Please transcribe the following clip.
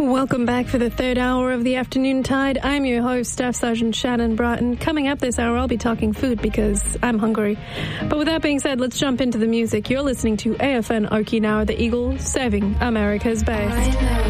Welcome back for the third hour of the Afternoon Tide. I'm your host, Staff Sergeant Shannon Broughton. Coming up this hour, I'll be talking food because I'm hungry. But with that being said, let's jump into the music. You're listening to AFN Okinawa, the Eagle, serving America's best.